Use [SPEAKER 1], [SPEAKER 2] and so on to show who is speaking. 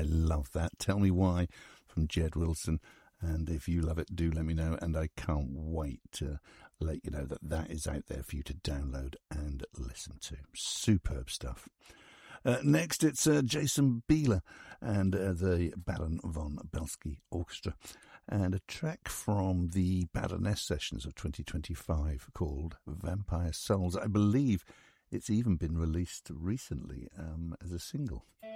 [SPEAKER 1] I love that. Tell Me Why from Jed Wilson. And if you love it, do let me know. And I can't wait to let you know that that is out there for you to download and listen to. Superb stuff. Next, it's Jason Bieler and the Baron von Belsky Orchestra, and a track from the Baroness sessions of 2025 called Vampire Souls. I believe it's even been released recently as a single.